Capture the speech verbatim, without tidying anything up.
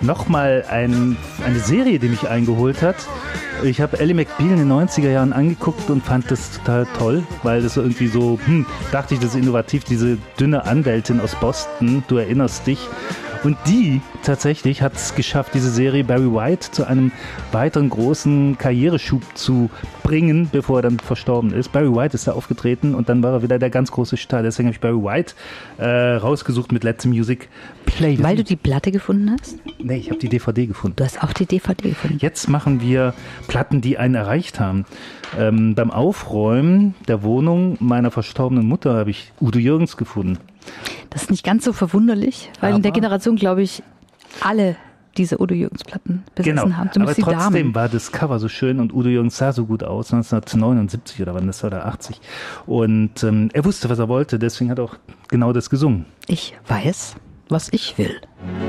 nochmal ein, eine Serie, die mich eingeholt hat. Ich habe Ally McBeal in den neunziger Jahren angeguckt und fand das total toll, weil das irgendwie so, hm, dachte ich, das ist innovativ, diese dünne Anwältin aus Boston, du erinnerst dich. Und die tatsächlich hat es geschafft, diese Serie Barry White zu einem weiteren großen Karriereschub zu bringen, bevor er dann verstorben ist. Barry White ist da aufgetreten und dann war er wieder der ganz große Star. Deswegen habe ich Barry White äh, rausgesucht mit Let's Music Play. Weil du die Platte gefunden hast? Nee, ich habe die D V D gefunden. Du hast auch die D V D gefunden. Jetzt machen wir Platten, die einen erreicht haben. Ähm, beim Aufräumen der Wohnung meiner verstorbenen Mutter habe ich Udo Jürgens gefunden. Das ist nicht ganz so verwunderlich, weil aber in der Generation, glaube ich, alle diese Udo Jürgens Platten besessen genau. haben. Zumindest aber die trotzdem Damen. war das Cover so schön und Udo Jürgens sah so gut aus, neunzehnhundertneunundsiebzig oder wann das war, oder achtzig. Und ähm, er wusste, was er wollte, deswegen hat er auch genau das gesungen. Ich weiß, was ich will.